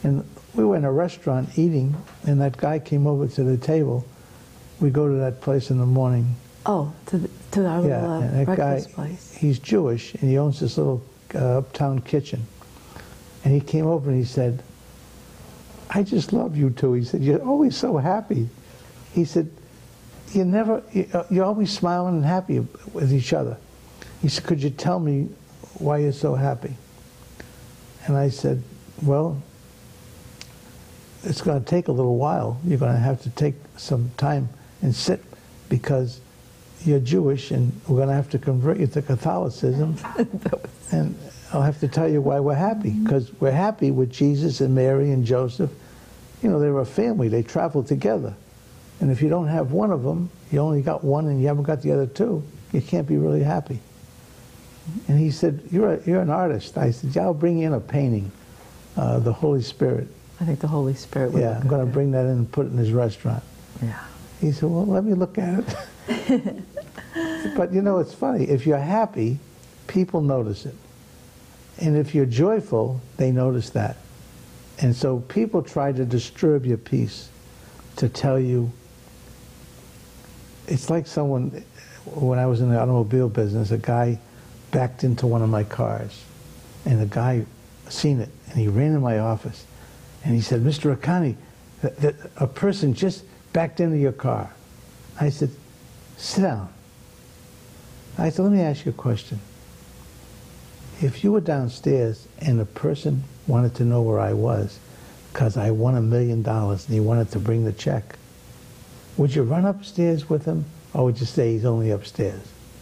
And we were in a restaurant eating, and that guy came over to the table. We go to that place in the morning. Oh, to our little and that breakfast guy, place. he's Jewish, and he owns this little uptown kitchen. And he came over and he said, I just love you two. He said, you're always so happy. He said, you're always smiling and happy with each other. He said, could you tell me why you're so happy? And I said, well, it's going to take a little while. You're going to have to take some time and sit, because you're Jewish and we're going to have to convert you to Catholicism. And I'll have to tell you why we're happy, because we're happy with Jesus and Mary and Joseph. You know, they're a family. They travel together. And if you don't have one of them, you only got one and you haven't got the other two, you can't be really happy. And he said, you're an artist. I said, yeah, I'll bring in a painting, the Holy Spirit. I think the Holy Spirit would Yeah, I'm going to bring that in and put it in his restaurant. Yeah. He said, well, let me look at it. But you know, it's funny. If you're happy, people notice it. And if you're joyful, they notice that. And so people try to disturb your peace, to tell you. It's like someone, when I was in the automobile business, a guy backed into one of my cars. And the guy seen it, and he ran in my office. And he said, Mr. Akani, a person just backed into your car. I said, sit down. I said, let me ask you a question. If you were downstairs and a person wanted to know where I was because I won $1 million and he wanted to bring the check, would you run upstairs with him, or would you say he's only upstairs?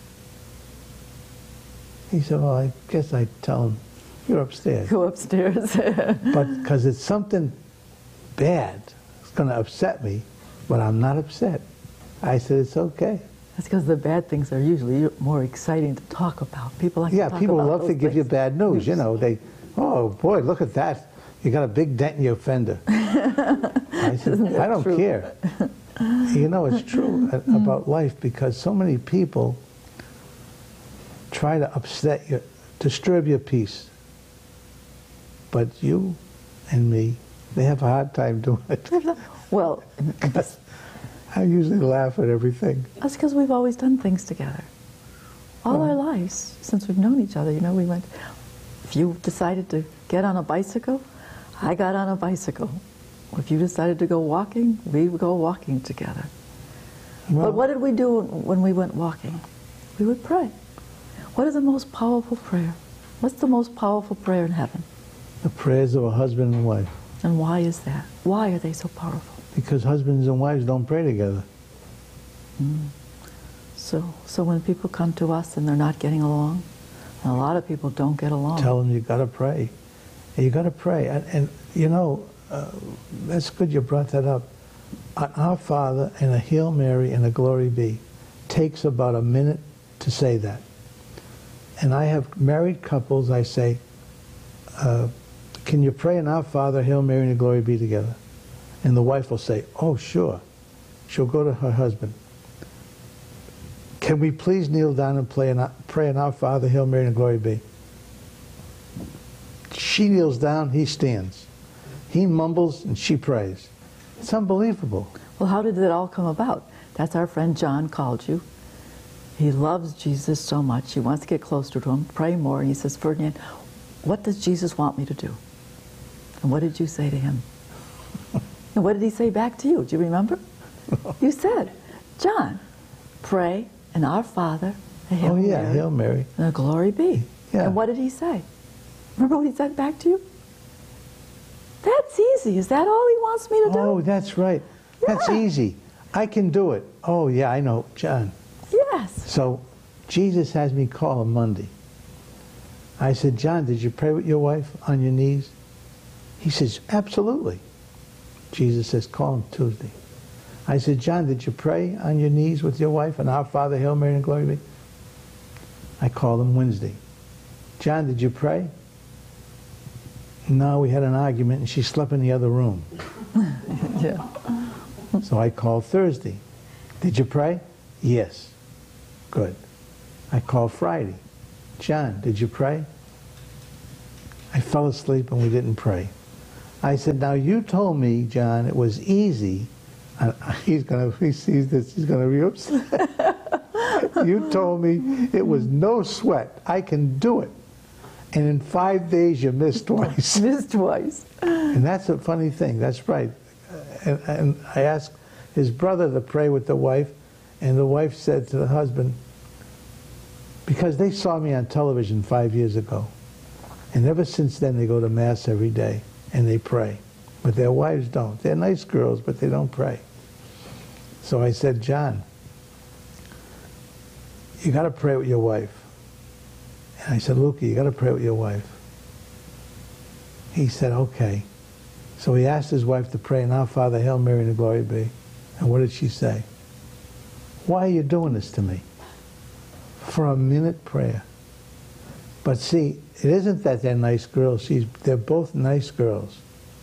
He said, well, I guess I'd tell him, you're upstairs. Go upstairs. But because it's something bad, it's going to upset me, but I'm not upset. I said, it's okay. That's because the bad things are usually more exciting to talk about. People like to talk people about love those to give you things. bad news. You know, they, oh boy, look at that. You got a big dent in your fender. I said, I don't care. You know, it's true about life, because so many people try to upset you, disturb your peace. But you and me, they have a hard time doing it. Well, I usually laugh at everything. that's because we've always done things together. All our lives, since we've known each other, you know, we went, if you decided to get on a bicycle, I got on a bicycle. If you decided to go walking, we would go walking together. Well, But what did we do when we went walking? We would pray. What is the most powerful prayer? What's the most powerful prayer in heaven? the prayers of a husband and wife. And why is that? Why are they so powerful? Because husbands and wives don't pray together. So when people come to us and they're not getting along, and a lot of people don't get along. Tell them you got to pray. You got to pray. And you know, that's good you brought that up. Our Father and a Hail Mary and a Glory Be takes about a minute to say that. And I have married couples, I say, can you pray an Our Father, Hail Mary, and a Glory Be together? And the wife will say, oh, sure. She'll go to her husband. Can we please kneel down and pray an Our Father, Hail Mary, and a Glory Be? She kneels down, he stands. He mumbles and she prays. It's unbelievable. Well, how did it all come about? That's our friend John called you. He loves Jesus so much. He wants to get closer to him, pray more. And he says, Ferdinand, what does Jesus want me to do? And what did you say to him? And what did he say back to you? Do you remember? You said, John, pray an Our Father, a Hail Mary, Hail Mary, and a Glory Be. Yeah. And what did he say? Remember what he said back to you? That's easy. Is that all he wants me to do? Oh, that's right. That's Yeah. easy. I can do it. Oh, yeah, I know, John. Yes. So Jesus has me call him Monday. I said, John, did you pray with your wife on your knees? He says, absolutely. Jesus says, call him Tuesday. I said, John, did you pray on your knees with your wife and Our Father, Hail Mary, and Glory Be? I called him Wednesday. John, did you pray? No, we had an argument and she slept in the other room. Yeah. So I called Thursday. Did you pray? Yes. Good. I called Friday. John, did you pray? I fell asleep and we didn't pray. I said, now you told me, John, it was easy. If he sees this, he's gonna be upset. You told me it was no sweat. I can do it. And in 5 days, you missed twice. Missed twice. And that's a funny thing. That's right. And I asked his brother to pray with the wife, and the wife said to the husband, because they saw me on television 5 years ago, and ever since then they go to Mass every day, and they pray. But their wives don't. They're nice girls, but they don't pray. So I said, John, you got to pray with your wife. And I said, Luca, you got to pray with your wife. He said, okay. So he asked his wife to pray, now Father, Hail Mary, and the glory be. And what did she say? Why are you doing this to me? For a minute prayer. But see, it isn't that they're nice girls. They're both nice girls.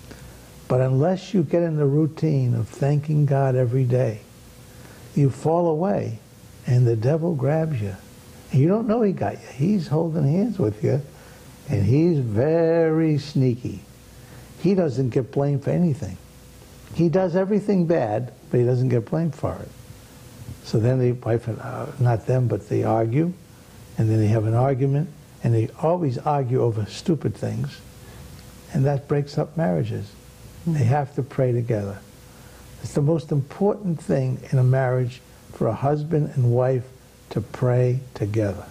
But unless you get in the routine of thanking God every day, you fall away and the devil grabs you. And you don't know he got you. He's holding hands with you, and he's very sneaky. He doesn't get blamed for anything. He does everything bad, but he doesn't get blamed for it. So then the wife, not them, but they argue, and then they have an argument, and they always argue over stupid things, and that breaks up marriages. They have to pray together. It's the most important thing in a marriage for a husband and wife to pray together,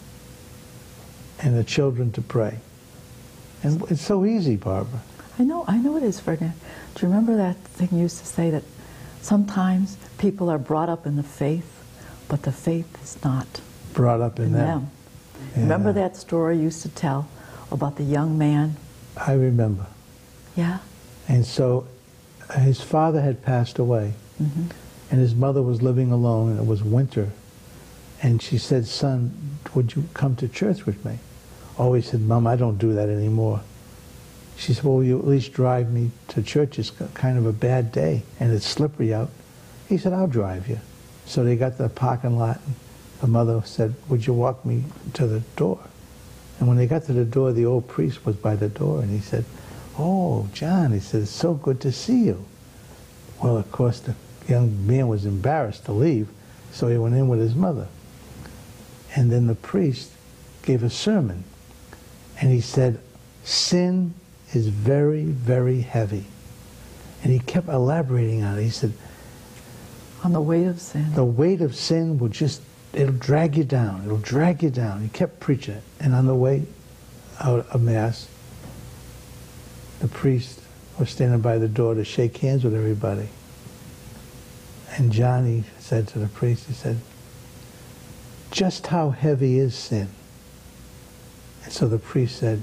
and the children to pray. And it's so easy, Barbara. I know it is, Ferdinand. Do you remember that thing you used to say that sometimes people are brought up in the faith, but the faith is not Brought up in them. Yeah. Remember that story you used to tell about the young man? I remember. Yeah? And so his father had passed away, and his mother was living alone, and it was winter. And she said, son, would you come to church with me? Oh, he said, Mom, I don't do that anymore. She said, well, will you at least drive me to church? It's kind of a bad day, and it's slippery out. He said, I'll drive you. So they got to the parking lot, and the mother said, would you walk me to the door? And when they got to the door, the old priest was by the door, and he said, oh, John, he said, it's so good to see you. Well, of course, the young man was embarrassed to leave, so he went in with his mother. And then the priest gave a sermon, and he said, sin is very, very heavy. And he kept elaborating on it. He said, On the weight of sin. the weight of sin will just, it'll drag you down. It'll drag you down. He kept preaching it. And on the way out of Mass, the priest was standing by the door to shake hands with everybody. And Johnny said to the priest, he said, just how heavy is sin? And so the priest said,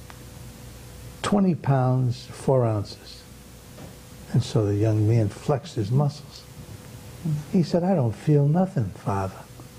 20 pounds, 4 ounces. And so the young man flexed his muscles. He said, I don't feel nothing, Father.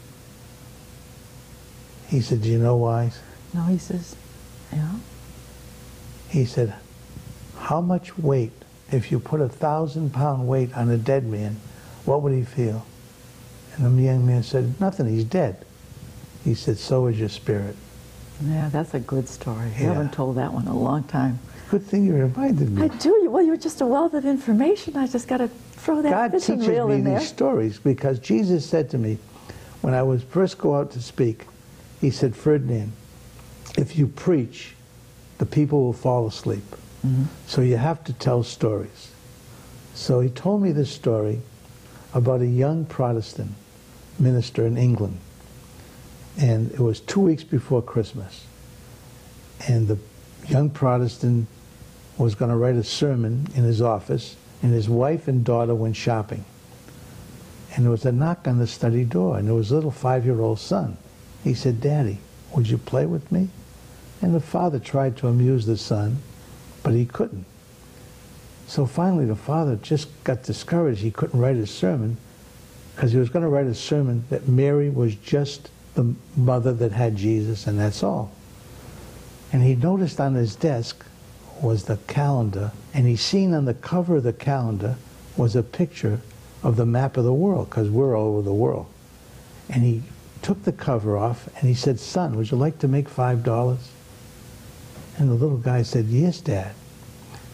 He said, do you know why? No, he says, yeah. He said, how much weight, if you put 1,000-pound weight on a dead man, what would he feel? And the young man said, nothing, he's dead. He said, so is your spirit. Yeah, that's a good story. Yeah. You haven't told that one in a long time. Good thing you reminded me. I do. Well, you're just a wealth of information. I just got to throw that God fishing teaches reel me in there. these stories because Jesus said to me, when I was first go out to speak, he said, Ferdinand, if you preach, the people will fall asleep. So you have to tell stories. So he told me this story about a young Protestant minister in England. And it was 2 weeks before Christmas. And the young Protestant was going to write a sermon in his office, and his wife and daughter went shopping. And there was a knock on the study door, and there was a little 5-year-old son. He said, Daddy, would you play with me? And the father tried to amuse the son, but he couldn't. So finally the father just got discouraged. He couldn't write his sermon because he was going to write a sermon that Mary was just the mother that had Jesus, and that's all. And he noticed on his desk was the calendar, and he seen on the cover of the calendar was a picture of the map of the world, because we're all over the world. And he took the cover off, and he said, son, would you like to make $5? And the little guy said, yes, Dad.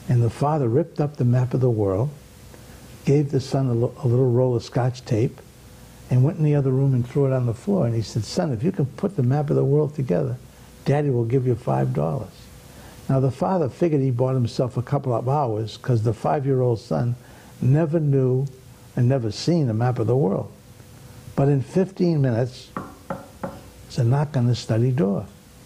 And the father ripped up the map of the world, gave the son a little roll of Scotch tape, and went in the other room and threw it on the floor. And he said, son, if you can put the map of the world together, Daddy will give you $5. Now the father figured he bought himself a couple of hours because the 5-year-old son never knew and never seen a map of the world. But in 15 minutes, there's a knock on the study door.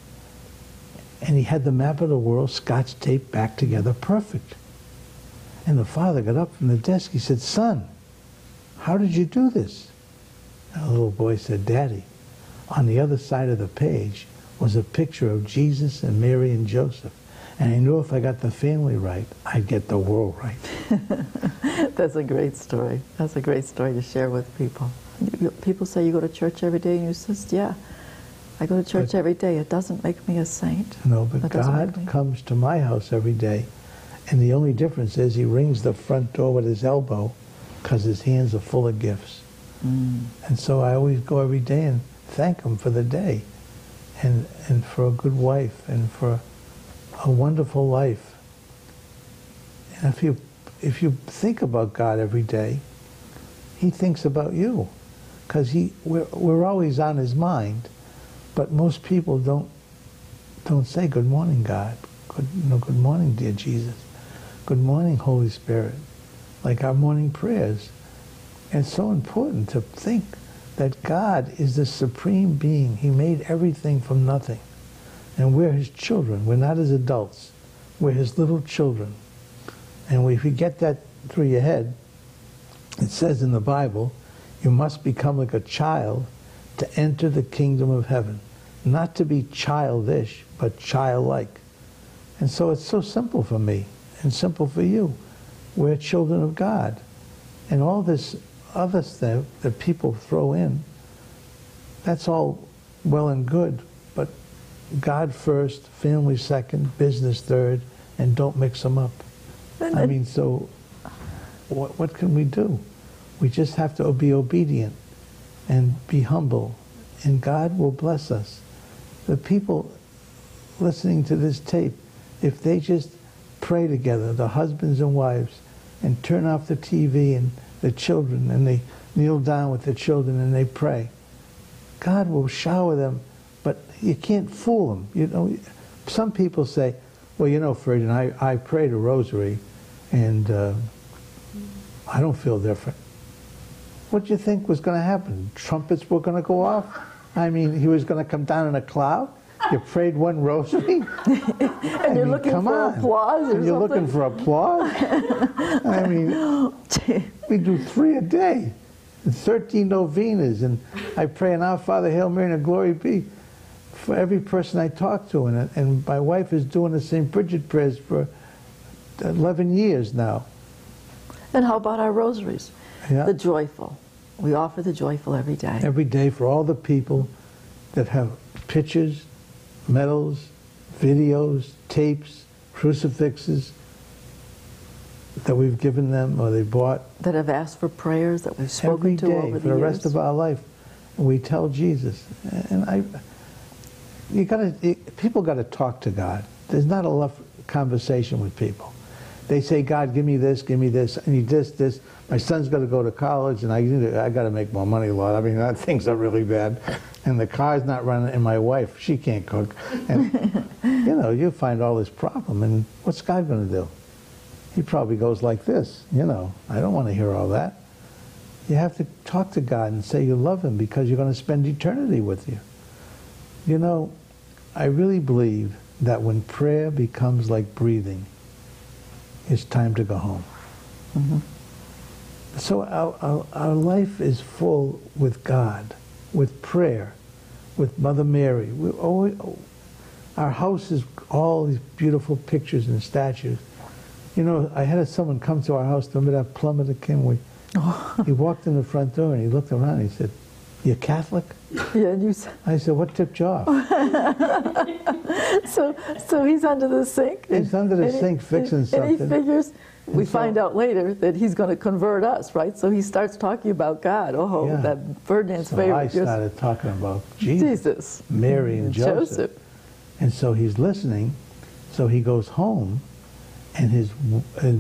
And he had the map of the world, Scotch taped back together, perfect. And the father got up from the desk. He said, son, how did you do this? And the little boy said, Daddy, on the other side of the page was a picture of Jesus and Mary and Joseph. And I knew if I got the family right, I'd get the world right. That's a great story. That's a great story to share with people. People say you go to church every day, and you says, yeah, I go to church every day. It doesn't make me a saint. No, but God comes to my house every day, and the only difference is he rings the front door with his elbow because his hands are full of gifts. And so I always go every day and thank him for the day, and for a good wife, and for a wonderful life. And if you think about God every day, he thinks about you, because we're always on his mind. But most people don't say good morning, God. Good morning, dear Jesus. Good morning, Holy Spirit. Like our morning prayers. And it's so important to think that God is the supreme being. He made everything from nothing. And we're his children. We're not his adults. We're his little children. And if you get that through your head, it says in the Bible, you must become like a child to enter the kingdom of heaven. Not to be childish, but childlike. And so it's so simple for me and simple for you. We're children of God. And all this other stuff that people throw in, that's all well and good, but God first, family second, business third, and don't mix them up. I mean, so what can we do? We just have to be obedient and be humble, and God will bless us. The people listening to this tape, if they just pray together, the husbands and wives, and turn off the TV and the children, and they kneel down with the children and they pray, God will shower them, but you can't fool them. You know, some people say, well, you know, Ferdinand, I prayed a rosary, and I don't feel different. What do you think was going to happen? Trumpets were going to go off? I mean, he was going to come down in a cloud? You prayed one rosary? And you're looking for applause or something? You're looking for applause? I mean, we do 3 a day, and 13 novenas, and I pray an Our Father, Hail Mary, and a Glory Be for every person I talk to, and my wife is doing the St. Bridget prayers for 11 years now. And how about our rosaries? Yeah. The joyful. We offer the joyful every day. Every day for all the people that have pictures, medals, videos, tapes, crucifixes that we've given them or they bought. That have asked for prayers that we've spoken to over the years. Every day for the rest of our life. We tell Jesus. And people got to talk to God. There's not enough conversation with people. They say, God, give me this, I need this. My son's got to go to college, and I got to make more money, Lord. I mean, things are really bad. And the car's not running, and my wife, she can't cook. And, you know, you find all this problem, and what's God going to do? He probably goes like this, you know, I don't want to hear all that. You have to talk to God and say you love him because you're going to spend eternity with you. You know, I really believe that when prayer becomes like breathing, it's time to go home. Mm-hmm. So our life is full with God, with prayer, with Mother Mary. Our house is all these beautiful pictures and statues. You know, I had someone come to our house, remember that plumber that came? He walked in the front door and he looked around and he said, "You're Catholic?" Yeah, and you said, I said, "What tipped you off?" So he's under the sink. He's under the sink fixing something. And he figures, we find out later that he's going to convert us, right? So he starts talking about God. Oh, yeah. That Ferdinand's favorite. I started talking about Jesus, Mary and Joseph. And so he's listening. So he goes home and his